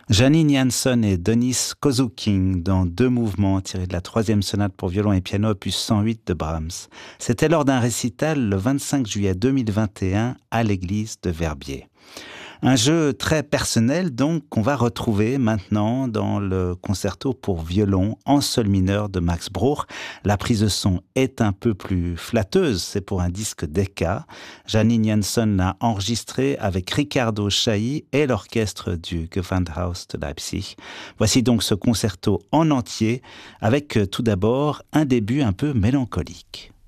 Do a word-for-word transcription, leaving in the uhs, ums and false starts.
Janine Janson et Denis Kozuking dans deux mouvements tirés de la troisième sonate pour violon et piano opus cent huit de Brahms. C'était lors d'un récital le vingt-cinq juillet deux mille vingt et un à l'église de Verbier. Un jeu très personnel donc qu'on va retrouver maintenant dans le concerto pour violon en sol mineur de Max Bruch. La prise de son est un peu plus flatteuse, c'est pour un disque Decca. Janine Janson l'a enregistré avec Riccardo Chailly et l'orchestre du Gewandhaus de Leipzig. Voici donc ce concerto en entier avec tout d'abord un début un peu mélancolique.